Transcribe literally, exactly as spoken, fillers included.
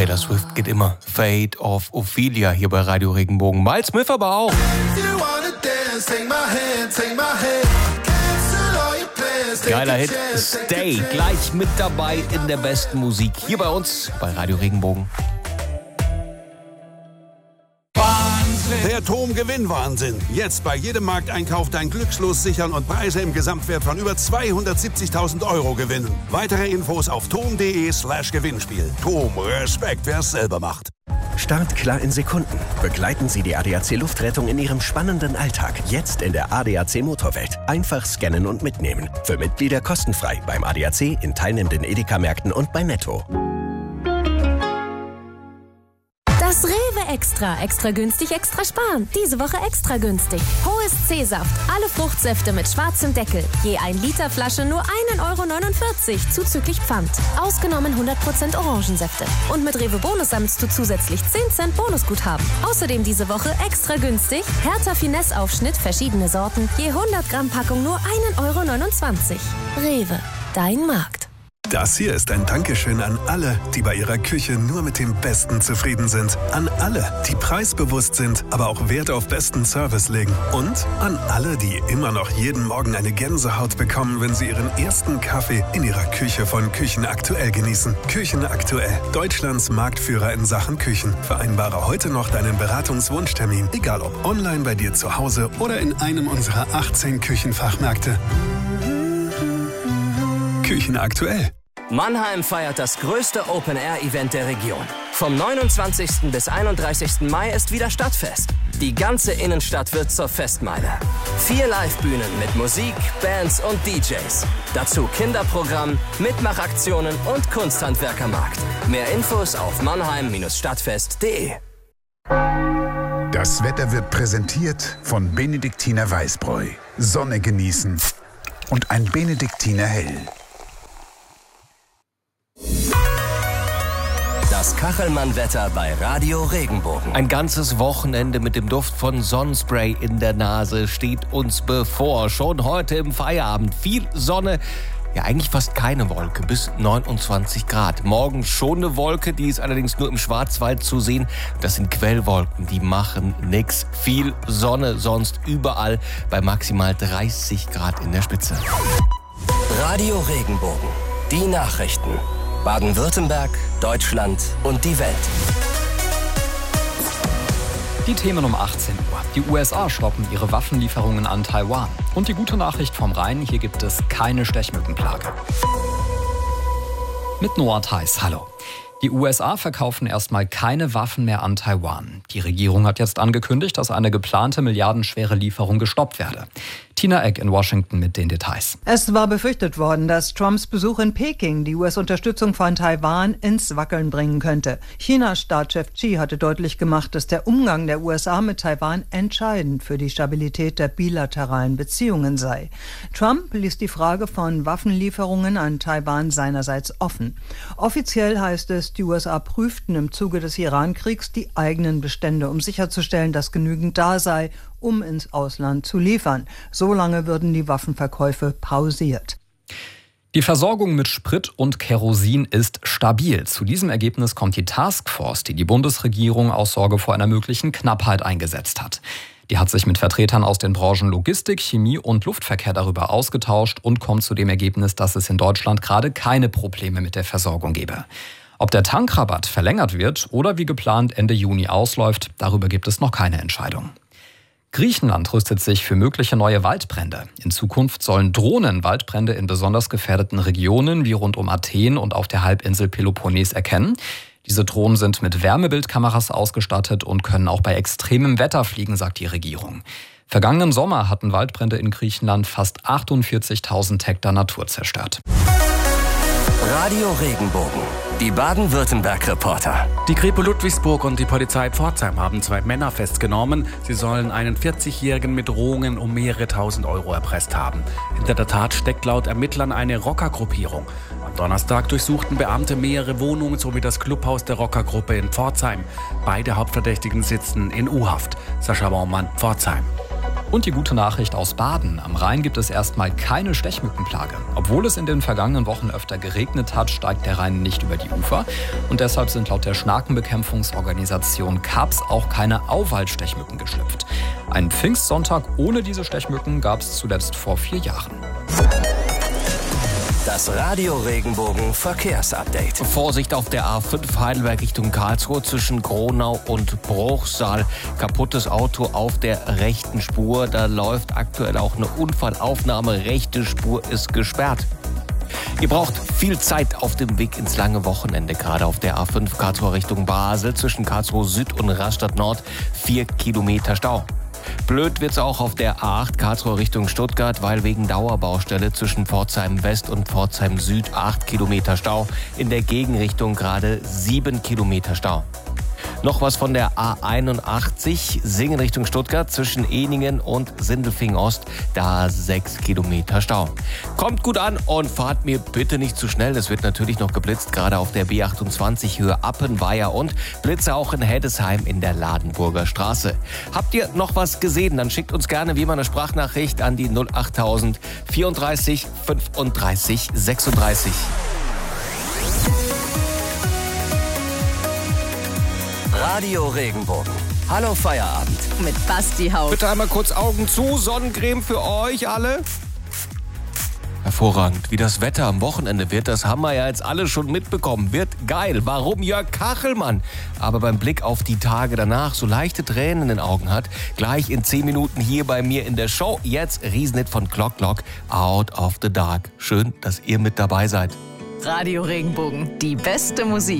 Taylor Swift geht immer. Fate of Ophelia hier bei Radio Regenbogen. Miles Smith aber auch. Geiler Hit. Stay. Gleich mit dabei in der besten Musik. Hier bei uns bei Radio Regenbogen. Der T O M Gewinnwahnsinn. Jetzt bei jedem Markteinkauf dein Glückslos sichern und Preise im Gesamtwert von über zweihundertsiebzigtausend Euro gewinnen. Weitere Infos auf tom.de slash Gewinnspiel. T O M, Respekt, wer es selber macht. Startklar in Sekunden. Begleiten Sie die A D A C Luftrettung in Ihrem spannenden Alltag. Jetzt in der A D A C Motorwelt. Einfach scannen und mitnehmen. Für Mitglieder kostenfrei beim A D A C, in teilnehmenden Edeka-Märkten und bei Netto. Das Rewe Extra. Extra günstig, extra sparen. Diese Woche extra günstig. Hohes C-Saft. Alle Fruchtsäfte mit schwarzem Deckel. Je ein Liter Flasche nur ein Euro neunundvierzig. Zuzüglich Pfand. Ausgenommen hundert Prozent Orangensäfte. Und mit Rewe Bonus sammelst du zusätzlich zehn Cent Bonusguthaben. Außerdem diese Woche extra günstig. Hertha Finesse Aufschnitt, verschiedene Sorten. Je hundert Gramm Packung nur ein Euro neunundzwanzig. Rewe. Dein Markt. Das hier ist ein Dankeschön an alle, die bei ihrer Küche nur mit dem Besten zufrieden sind. An alle, die preisbewusst sind, aber auch Wert auf besten Service legen. Und an alle, die immer noch jeden Morgen eine Gänsehaut bekommen, wenn sie ihren ersten Kaffee in ihrer Küche von Küchen Aktuell genießen. Küchen Aktuell, Deutschlands Marktführer in Sachen Küchen. Vereinbare heute noch deinen Beratungswunschtermin, egal ob online bei dir zu Hause oder in einem unserer achtzehn Küchenfachmärkte. Küchen Aktuell. Mannheim feiert das größte Open-Air-Event der Region. Vom neunundzwanzigsten bis einunddreißigsten Mai ist wieder Stadtfest. Die ganze Innenstadt wird zur Festmeile. Vier Live-Bühnen mit Musik, Bands und D Js. Dazu Kinderprogramm, Mitmachaktionen und Kunsthandwerkermarkt. Mehr Infos auf mannheim Stadtfest punkt de. Das Wetter wird präsentiert von Benediktiner Weißbräu. Sonne genießen und ein Benediktiner Hell. Das Kachelmann-Wetter bei Radio Regenbogen. Ein ganzes Wochenende mit dem Duft von Sonnenspray in der Nase steht uns bevor. Schon heute im Feierabend viel Sonne. Ja, eigentlich fast keine Wolke, bis neunundzwanzig Grad. Morgen schon eine Wolke, die ist allerdings nur im Schwarzwald zu sehen. Das sind Quellwolken, die machen nix. Viel Sonne, sonst überall bei maximal dreißig Grad in der Spitze. Radio Regenbogen, die Nachrichten. Baden-Württemberg, Deutschland und die Welt. Die Themen um achtzehn Uhr. Die U S A stoppen ihre Waffenlieferungen an Taiwan. Und die gute Nachricht vom Rhein, hier gibt es keine Stechmückenplage. Mit Noah Theis, hallo. Die U S A verkaufen erstmal keine Waffen mehr an Taiwan. Die Regierung hat jetzt angekündigt, dass eine geplante milliardenschwere Lieferung gestoppt werde. Tina Eck in Washington mit den Details. Es war befürchtet worden, dass Trumps Besuch in Peking die U S-Unterstützung von Taiwan ins Wackeln bringen könnte. Chinas Staatschef Xi hatte deutlich gemacht, dass der Umgang der U S A mit Taiwan entscheidend für die Stabilität der bilateralen Beziehungen sei. Trump ließ die Frage von Waffenlieferungen an Taiwan seinerseits offen. Offiziell heißt es, die U S A prüften im Zuge des Iran-Kriegs die eigenen Bestände, um sicherzustellen, dass genügend da sei, um ins Ausland zu liefern. Solange würden die Waffenverkäufe pausiert. Die Versorgung mit Sprit und Kerosin ist stabil. Zu diesem Ergebnis kommt die Taskforce, die die Bundesregierung aus Sorge vor einer möglichen Knappheit eingesetzt hat. Die hat sich mit Vertretern aus den Branchen Logistik, Chemie und Luftverkehr darüber ausgetauscht und kommt zu dem Ergebnis, dass es in Deutschland gerade keine Probleme mit der Versorgung gebe. Ob der Tankrabatt verlängert wird oder wie geplant Ende Juni ausläuft, darüber gibt es noch keine Entscheidung. Griechenland rüstet sich für mögliche neue Waldbrände. In Zukunft sollen Drohnen Waldbrände in besonders gefährdeten Regionen wie rund um Athen und auf der Halbinsel Peloponnes erkennen. Diese Drohnen sind mit Wärmebildkameras ausgestattet und können auch bei extremem Wetter fliegen, sagt die Regierung. Vergangenen Sommer hatten Waldbrände in Griechenland fast achtundvierzigtausend Hektar Natur zerstört. Radio Regenbogen, die Baden-Württemberg-Reporter. Die Kripo Ludwigsburg und die Polizei Pforzheim haben zwei Männer festgenommen. Sie sollen einen vierzigjährigen mit Drohungen um mehrere tausend Euro erpresst haben. Hinter der Tat steckt laut Ermittlern eine Rockergruppierung. Am Donnerstag durchsuchten Beamte mehrere Wohnungen sowie das Clubhaus der Rockergruppe in Pforzheim. Beide Hauptverdächtigen sitzen in U-Haft. Sascha Baumann, Pforzheim. Und die gute Nachricht aus Baden. Am Rhein gibt es erstmal keine Stechmückenplage. Obwohl es in den vergangenen Wochen öfter geregnet hat, steigt der Rhein nicht über die Ufer. Und deshalb sind laut der Schnakenbekämpfungsorganisation K A P S auch keine Auwaldstechmücken geschlüpft. Einen Pfingstsonntag ohne diese Stechmücken gab es zuletzt vor vier Jahren. Das Radio Regenbogen Verkehrsupdate. Vorsicht auf der A fünf Heidelberg Richtung Karlsruhe zwischen Gronau und Bruchsal. Kaputtes Auto auf der rechten Spur. Da läuft aktuell auch eine Unfallaufnahme. Rechte Spur ist gesperrt. Ihr braucht viel Zeit auf dem Weg ins lange Wochenende, gerade auf der A fünf Karlsruhe Richtung Basel zwischen Karlsruhe Süd und Rastatt Nord. Vier Kilometer Stau. Blöd wird's auch auf der A acht Karlsruhe Richtung Stuttgart, weil wegen Dauerbaustelle zwischen Pforzheim West und Pforzheim Süd acht Kilometer Stau. In der Gegenrichtung gerade sieben Kilometer Stau. Noch was von der A einundachtzig, Singen Richtung Stuttgart zwischen Ehningen und Sindelfingen Ost, da sechs Kilometer Stau. Kommt gut an und fahrt mir bitte nicht zu schnell. Es wird natürlich noch geblitzt, gerade auf der B achtundzwanzig Höhe Appenweier und Blitze auch in Heddesheim in der Ladenburger Straße. Habt ihr noch was gesehen? Dann schickt uns gerne wie immer eine Sprachnachricht an die null achttausend vierunddreißig fünfunddreißig sechsunddreißig. Radio Regenbogen. Hallo Feierabend. Mit Basti Haug. Bitte einmal kurz Augen zu. Sonnencreme für euch alle. Hervorragend. Wie das Wetter am Wochenende wird, das haben wir ja jetzt alle schon mitbekommen. Wird geil. Warum Jörg Kachelmann aber beim Blick auf die Tage danach so leichte Tränen in den Augen hat, gleich in zehn Minuten hier bei mir in der Show. Jetzt Riesenhit von Clock Clock, Out of the Dark. Schön, dass ihr mit dabei seid. Radio Regenbogen, die beste Musik.